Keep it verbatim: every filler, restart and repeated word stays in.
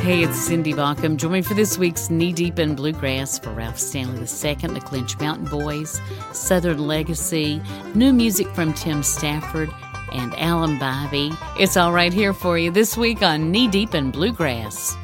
Hey, it's Cindy Baucom. Join me for this week's Knee Deep in Bluegrass for Ralph Stanley the Second, the Clinch Mountain Boys, Southern Legacy, new music from Tim Stafford, and Alan Bivey. It's all right here for you this week on Knee Deep in Bluegrass.